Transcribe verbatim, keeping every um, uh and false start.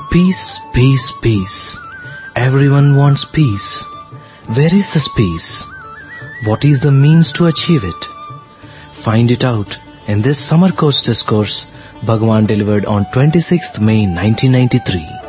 Peace, peace, peace. Everyone wants peace. Where is this peace? What is the means to achieve it? Find it out in this Summer Course Discourse Bhagwan delivered on twenty-sixth May nineteen ninety-three.